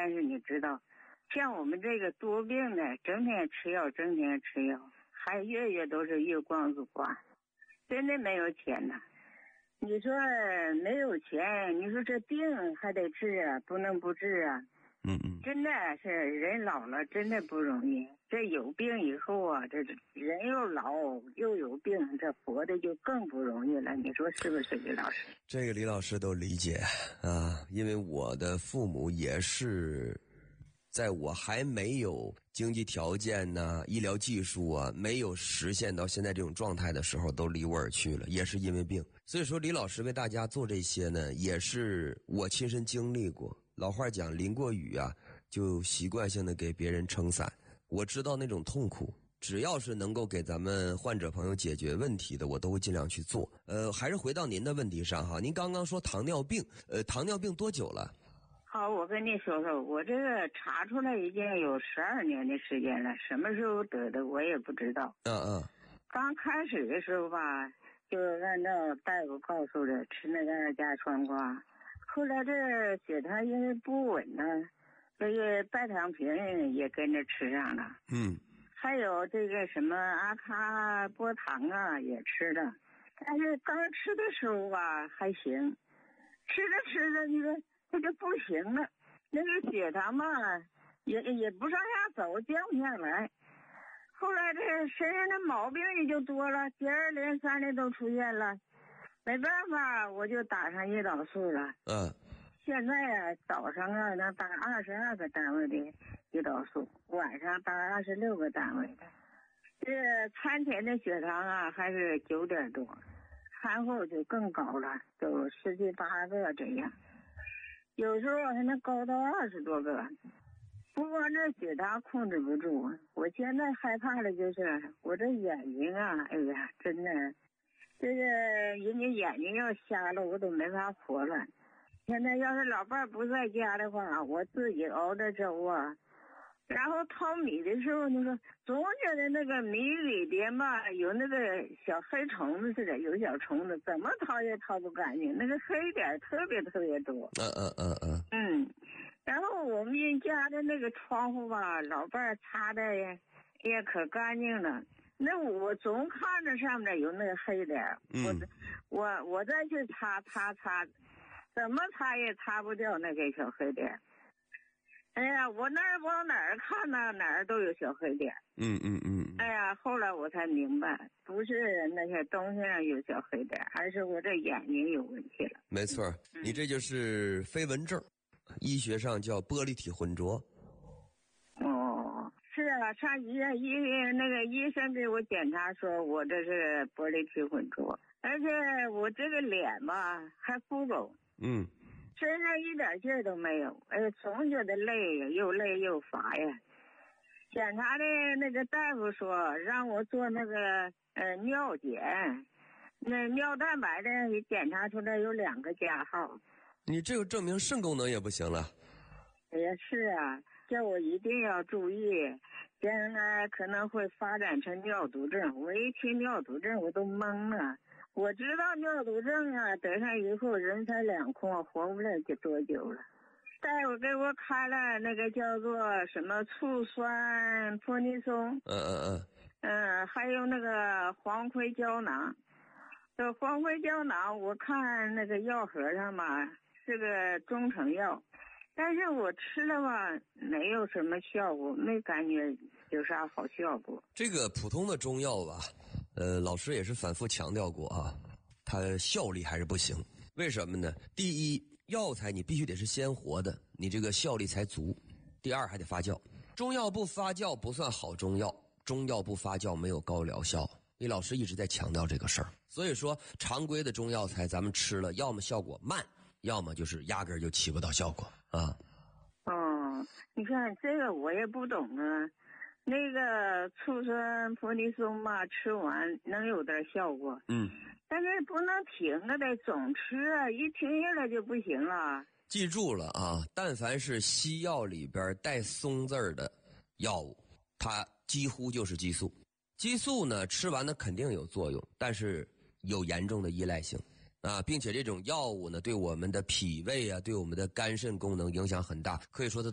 但是你知道，像我们这个多病的，整天吃药，还月月都是月光族花，真的没有钱呐。你说没有钱，你说这病还得治啊，不能不治啊。真的是人老了真的不容易，这有病以后啊，这人又老又有病，这活的就更不容易了，你说是不是，李老师？ 这个李老师都理解啊，因为我的父母也是在我还没有经济条件呢、医疗技术啊没有实现到现在这种状态的时候都离我而去了，也是因为病。所以说李老师为大家做这些呢，也是我亲身经历过。老话讲淋过雨啊，就习惯性的给别人撑伞。我知道那种痛苦，只要是能够给咱们患者朋友解决问题的，我都会尽量去做。还是回到您的问题上哈，您刚刚说糖尿病，糖尿病多久了？ 好，我跟你说说，我这个查出来已经有12年的时间了，什么时候得的我也不知道。刚开始的时候吧，就按照大夫告诉的吃那个2价双胍，后来这血糖因为不稳呢，这个拜糖平也跟着吃上了。还有这个什么阿卡波糖啊也吃了，但是刚吃的时候吧还行，吃着你说这就不行了，那个血糖嘛也不上下走，降不下来。后来这身上的毛病也就多了，接二连三的都出现了，没办法我就打上胰岛素了。现在啊早上啊能打22个单位的胰岛素，晚上打26个单位的。这餐前的血糖啊还是9点多，餐后就更高了，都17、18个这样，有时候还能高到20多个。不光这血糖控制不住，我现在害怕的就是我这眼睛啊，哎呀，真的，这个人家眼睛要瞎了，我都没法活了。现在要是老伴不在家的话，我自己熬的粥啊，然后淘米的时候，你说总觉得那个米里边吧有那个小黑虫子似的，有小虫子，怎么淘也淘不干净，那个黑点特别多。然后我们家的那个窗户吧，老伴儿擦的也可干净了，那我总看着上面有那个黑点，我再去擦，怎么擦也擦不掉那个小黑点。哎呀，我那儿往哪儿看呢，哪儿都有小黑点。哎呀，后来我才明白，不是那些东西上有小黑点，而是我这眼睛有问题了。 没错，你这就是飞蚊症，医学上叫玻璃体混浊。 是啊，上医院那个医生给我检查说我这是玻璃体混浊，而且我这个脸吧还浮肿。身上一点劲儿都没有，总觉得累又乏呀。检查的那个大夫说让我做那个尿检，那尿蛋白的也检查出来有2个加号。 你这个证明肾功能也不行了。 是啊，叫我一定要注意，将来可能会发展成尿毒症。我一听尿毒症我都懵了。我知道尿毒症啊，得上以后人财两空，活不了多久了。大夫给我开了那个叫做什么醋酸泼尼松，还有那个黄葵胶囊。这黄葵胶囊我看那个药盒上嘛是个中成药，但是我吃了吧没有什么效果，没感觉有啥好效果。 这个普通的中药吧，老师也是反复强调过啊，它效力还是不行。为什么呢？第一，药材你必须得是鲜活的，你这个效力才足。第二，还得发酵。中药不发酵不算好中药，中药不发酵没有高疗效。李老师一直在强调这个事儿。所以说常规的中药材咱们吃了，要么效果慢，要么就是压根儿就起不到效果啊。 你看这个我也不懂啊。那个醋酸泼尼松嘛，吃完能有点效果，但是不能停啊，得总吃啊，一停下来就不行了。 记住了啊，但凡是西药里边带松字儿的药物，它几乎就是激素。激素呢，吃完呢肯定有作用，但是有严重的依赖性啊，并且这种药物呢，对我们的脾胃啊，对我们的肝肾功能影响很大，可以说它